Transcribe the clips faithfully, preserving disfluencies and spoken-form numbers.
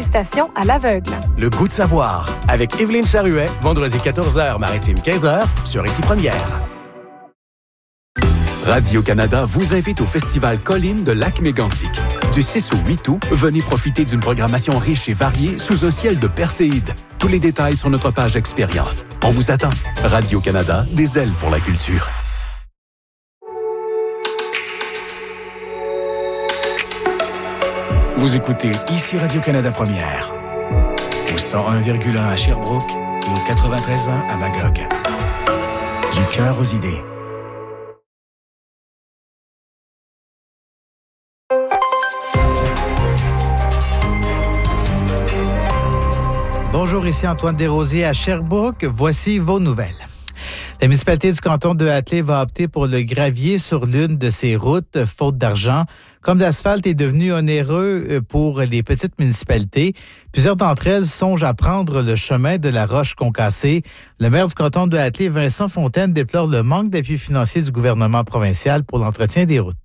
dégustation à l'aveugle. Le goût de savoir, avec Évelyne Charruet, vendredi quatorze heures, maritime quinze heures, sur Ici Première. Radio-Canada vous invite au Festival Colline de Lac-Mégantic. Du six au huit août, venez profiter d'une programmation riche et variée sous un ciel de perséides. Tous les détails sur notre page Expérience. On vous attend. Radio-Canada, des ailes pour la culture. Vous écoutez Ici Radio-Canada Première, au cent un virgule un à Sherbrooke et au quatre-vingt-treize point un à Magog. Du cœur aux idées. Bonjour, ici Antoine Desrosiers à Sherbrooke. Voici vos nouvelles. La municipalité du canton de Hatley va opter pour le gravier sur l'une de ses routes, faute d'argent. Comme l'asphalte est devenu onéreux pour les petites municipalités, plusieurs d'entre elles songent à prendre le chemin de la Roche-Concassée. Le maire du canton de Hatley, Vincent Fontaine, déplore le manque d'appui financier du gouvernement provincial pour l'entretien des routes.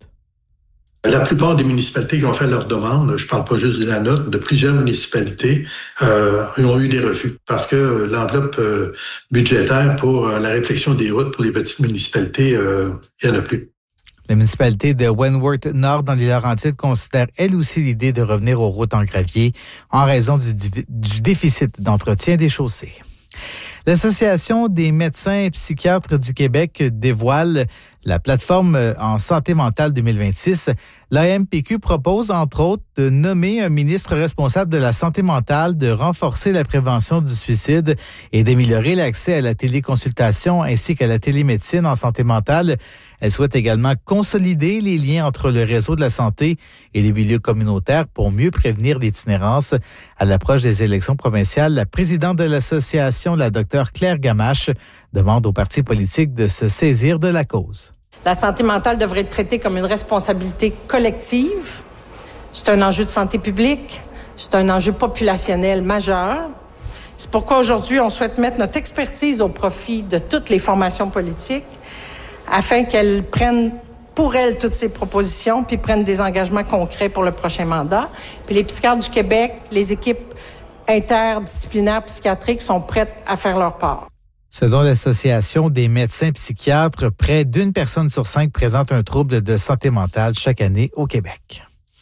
La plupart des municipalités qui ont fait leur demande, je ne parle pas juste de la nôtre, de plusieurs municipalités, euh, ont eu des refus parce que l'enveloppe euh, budgétaire pour euh, la réflexion des routes pour les petites municipalités, euh, il n'y en a plus. La municipalité de Wentworth Nord dans les Laurentides considère elle aussi l'idée de revenir aux routes en gravier en raison du, du déficit d'entretien des chaussées. L'Association des médecins et psychiatres du Québec dévoile la plateforme en santé mentale deux mille vingt-six. L'A M P Q propose, entre autres, de nommer un ministre responsable de la santé mentale, de renforcer la prévention du suicide et d'améliorer l'accès à la téléconsultation ainsi qu'à la télémédecine en santé mentale. Elle souhaite également consolider les liens entre le réseau de la santé et les milieux communautaires pour mieux prévenir l'itinérance. À l'approche des élections provinciales, la présidente de l'association, la docteure Claire Gamache, demande aux partis politiques de se saisir de la cause. La santé mentale devrait être traitée comme une responsabilité collective. C'est un enjeu de santé publique. C'est un enjeu populationnel majeur. C'est pourquoi aujourd'hui, on souhaite mettre notre expertise au profit de toutes les formations politiques afin qu'elles prennent pour elles toutes ces propositions puis prennent des engagements concrets pour le prochain mandat. Puis les psychiatres du Québec, les équipes interdisciplinaires psychiatriques sont prêtes à faire leur part. Selon l'Association des médecins psychiatres, près d'une personne sur cinq présente un trouble de santé mentale chaque année au Québec.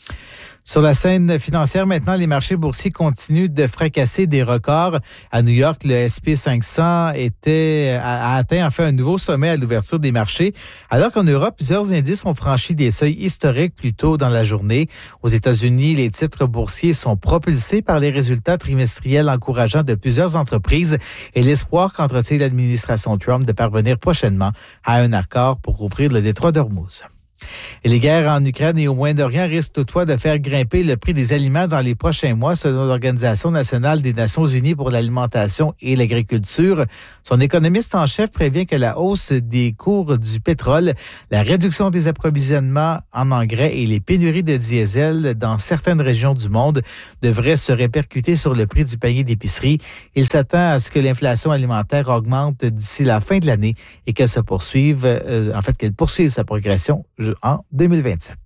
Sur la scène financière, maintenant, les marchés boursiers continuent de fracasser des records. À New York, le S and P cinq cents était, a, a atteint enfin un nouveau sommet à l'ouverture des marchés, alors qu'en Europe, plusieurs indices ont franchi des seuils historiques plus tôt dans la journée. Aux États-Unis, les titres boursiers sont propulsés par les résultats trimestriels encourageants de plusieurs entreprises et l'espoir qu'entretient l'administration Trump de parvenir prochainement à un accord pour ouvrir le détroit d'Ormuz. Et les guerres en Ukraine et au Moyen-Orient risquent toutefois de faire grimper le prix des aliments dans les prochains mois, selon l'Organisation nationale des Nations unies pour l'alimentation et l'agriculture. Son économiste en chef prévient que la hausse des cours du pétrole, la réduction des approvisionnements en engrais et les pénuries de diesel dans certaines régions du monde devraient se répercuter sur le prix du panier d'épicerie. Il s'attend à ce que l'inflation alimentaire augmente d'ici la fin de l'année et qu'elle se poursuive, euh, en fait, qu'elle poursuive sa progression en deux mille vingt-sept.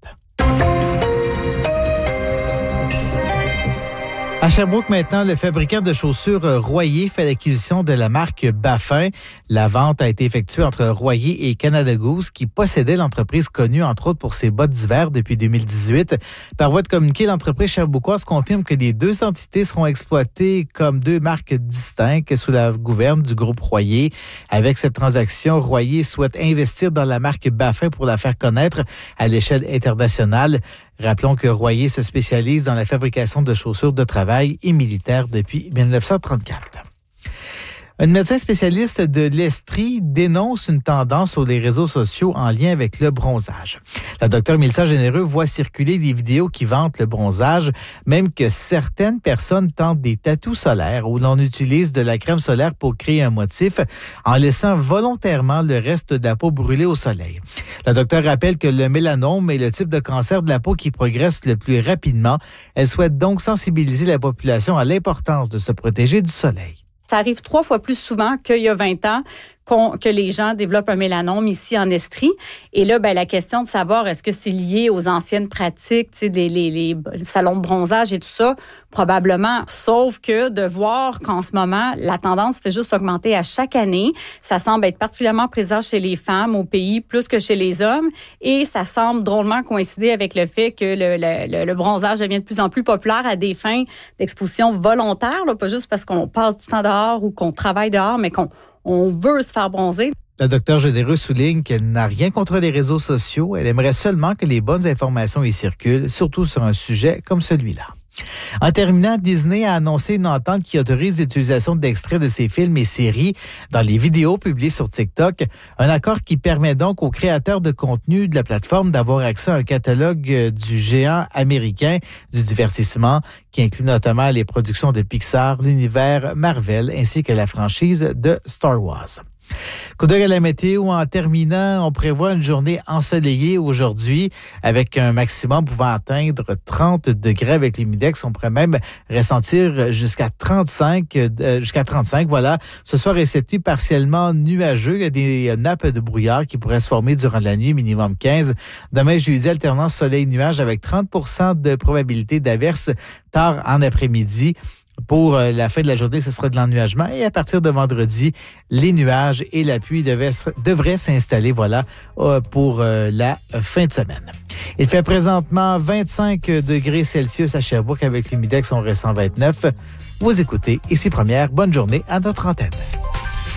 À Sherbrooke, maintenant, le fabricant de chaussures Royer fait l'acquisition de la marque Baffin. La vente a été effectuée entre Royer et Canada Goose, qui possédait l'entreprise connue, entre autres, pour ses bottes d'hiver depuis deux mille dix-huit. Par voie de communiqué, l'entreprise sherbrookoise confirme que les deux entités seront exploitées comme deux marques distinctes sous la gouverne du groupe Royer. Avec cette transaction, Royer souhaite investir dans la marque Baffin pour la faire connaître à l'échelle internationale. Rappelons que Royer se spécialise dans la fabrication de chaussures de travail et militaires depuis dix-neuf cent trente-quatre. Un médecin spécialiste de l'Estrie dénonce une tendance sur les réseaux sociaux en lien avec le bronzage. La docteure Mélissa Généreux voit circuler des vidéos qui vantent le bronzage, même que certaines personnes tentent des tatous solaires où l'on utilise de la crème solaire pour créer un motif en laissant volontairement le reste de la peau brûler au soleil. La docteure rappelle que le mélanome est le type de cancer de la peau qui progresse le plus rapidement. Elle souhaite donc sensibiliser la population à l'importance de se protéger du soleil. Ça arrive trois fois plus souvent qu'il y a vingt ans qu'on, que les gens développent un mélanome ici en Estrie. Et là, ben, la question de savoir est-ce que c'est lié aux anciennes pratiques, tu sais, des les, les salons de bronzage et tout ça, probablement. Sauf que de voir qu'en ce moment, la tendance fait juste augmenter à chaque année. Ça semble être particulièrement présent chez les femmes au pays plus que chez les hommes. Et ça semble drôlement coïncider avec le fait que le, le, le bronzage devient de plus en plus populaire à des fins d'exposition volontaire, là, pas juste parce qu'on passe du temps dehors ou qu'on travaille dehors, mais qu'on on veut se faire bronzer. La docteure Généreux souligne qu'elle n'a rien contre les réseaux sociaux. Elle aimerait seulement que les bonnes informations y circulent, surtout sur un sujet comme celui-là. En terminant, Disney a annoncé une entente qui autorise l'utilisation d'extraits de ses films et séries dans les vidéos publiées sur TikTok. Un accord qui permet donc aux créateurs de contenu de la plateforme d'avoir accès à un catalogue du géant américain du divertissement qui inclut notamment les productions de Pixar, l'univers Marvel ainsi que la franchise de Star Wars. Coup d'œil à la météo en terminant, on prévoit une journée ensoleillée aujourd'hui avec un maximum pouvant atteindre trente degrés avec les midex. On pourrait même ressentir jusqu'à trente-cinq, euh, jusqu'à trente-cinq. Voilà. Ce soir et cette nuit partiellement nuageux. Il y a des nappes de brouillard qui pourraient se former durant la nuit, minimum quinze. Demain, jeudi, alternance soleil-nuage avec trente pour cent de probabilité d'averse tard en après-midi. Pour la fin de la journée, ce sera de l'ennuagement. Et à partir de vendredi, les nuages et la pluie devaient, devraient s'installer voilà, pour la fin de semaine. Il fait présentement vingt-cinq degrés Celsius à Sherbrooke avec l'humidex, on reste cent vingt-neuf. Vous écoutez Ici Première. Bonne journée à notre antenne.